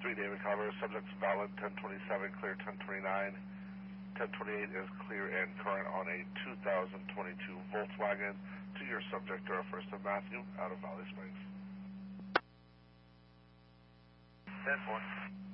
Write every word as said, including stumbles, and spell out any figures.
three, David Calvert. Subject's valid ten twenty-seven, clear ten twenty-nine. ten twenty-eight is clear and current on a two thousand twenty-two Volkswagen. To your subject, or first of Matthew, out of Valley Springs. ten four.